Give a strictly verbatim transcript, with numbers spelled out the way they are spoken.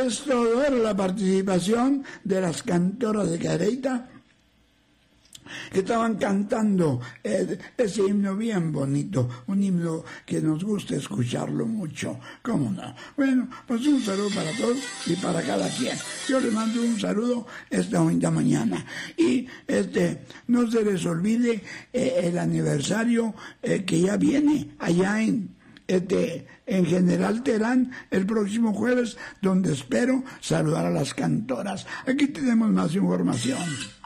esto era la participación de las cantoras de Cadereyta, que estaban cantando eh, ese himno bien bonito, un himno que nos gusta escucharlo mucho, ¿cómo no? Bueno, pues un saludo para todos y para cada quien. Yo les mando un saludo esta bonita mañana. Y este no se les olvide eh, el aniversario eh, que ya viene allá en Este, en General Terán el próximo jueves, donde espero saludar a las cantoras. Aquí tenemos más información.